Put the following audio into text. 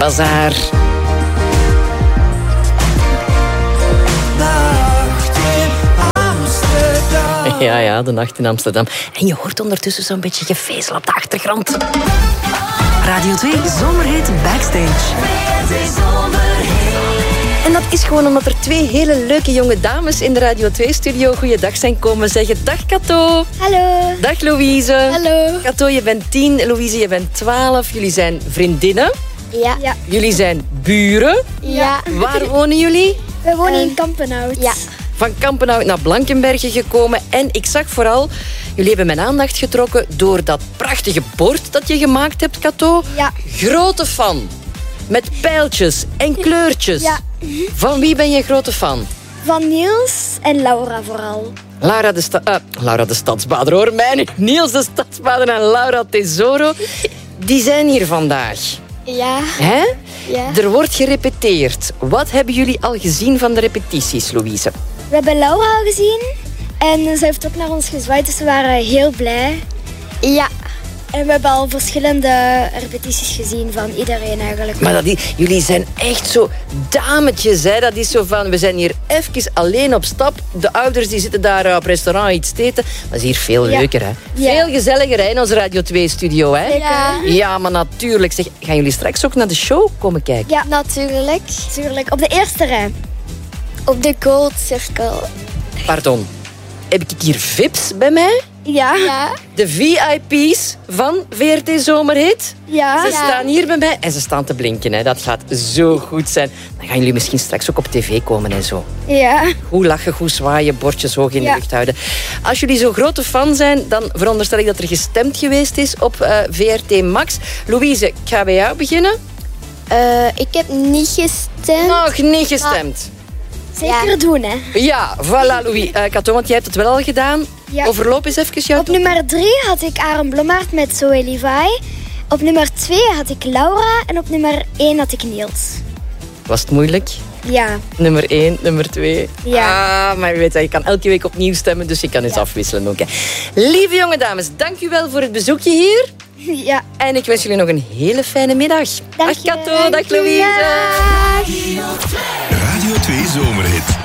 Bazaar. Ja, de nacht in Amsterdam. En je hoort ondertussen zo'n beetje gevezel op de achtergrond. Radio 2 Zomerhit Backstage. En dat is gewoon omdat er 2 hele leuke jonge dames in de Radio 2-studio goeiedag zijn komen zeggen. Dag Kato. Hallo. Dag Louise. Hallo. Kato, je bent 10, Louise, je bent 12. Jullie zijn vriendinnen. Ja. Ja. Jullie zijn buren. Ja. Waar wonen jullie? We wonen in Kampenhout. Ja. Van Kampenhout naar Blankenberge gekomen. En ik zag vooral, jullie hebben mijn aandacht getrokken door dat prachtige bord dat je gemaakt hebt, Kato. Ja. Grote fan. Met pijltjes en kleurtjes. Ja. Van wie ben je grote fan? Van Niels en Laura vooral. Laura de Stadsbader, hoor mij niet. Niels de Stadsbader en Laura Tesoro. Die zijn hier vandaag. Ja. Hè? Ja. Er wordt gerepeteerd. Wat hebben jullie al gezien van de repetities, Louise? We hebben Laura al gezien. En ze heeft ook naar ons gezwaaid, dus we waren heel blij. Ja. En we hebben al verschillende repetities gezien van iedereen eigenlijk. Maar jullie zijn echt zo dametjes, hè? Dat is zo van, we zijn hier even alleen op stap. De ouders die zitten daar op restaurant iets te eten. Dat is hier veel leuker, hè? Ja. Veel gezelliger, hè, in onze Radio 2-studio, hè? Ja. Ja, maar natuurlijk. Zeg, gaan jullie straks ook naar de show komen kijken? Ja, natuurlijk. Tuurlijk. Op de eerste rij. Op de Gold Circle. Pardon. Heb ik hier VIP's bij mij? Ja. Ja. De VIP's van VRT Zomerhit. Ja. Ze staan hier bij mij en ze staan te blinken. Hè. Dat gaat zo goed zijn. Dan gaan jullie misschien straks ook op tv komen en zo. Ja. Goed lachen, goed zwaaien, bordjes hoog in de lucht houden. Als jullie zo grote fan zijn, dan veronderstel ik dat er gestemd geweest is op VRT Max. Louise, ik ga bij jou beginnen. Ik heb niet gestemd. Nog niet gestemd. Zeker doen, hè. Ja, voilà, Louis. Kato, want jij hebt het wel al gedaan. Ja. Overloop eens even jouw Op nummer 3 had ik Aaron Blommaert met Zoe Levi. Op nummer 2 had ik Laura. En op nummer 1 had ik Niels. Was het moeilijk? Ja. Nummer 1, nummer 2. Ja. Ah, maar je weet, je kan elke week opnieuw stemmen, dus je kan eens afwisselen ook. Hè. Lieve jonge dames, dank u wel voor het bezoekje hier. Ja. En ik wens jullie nog een hele fijne middag. Dank Dag je. Kato, dag Louise. Dag. Radio 2 Zomerhit.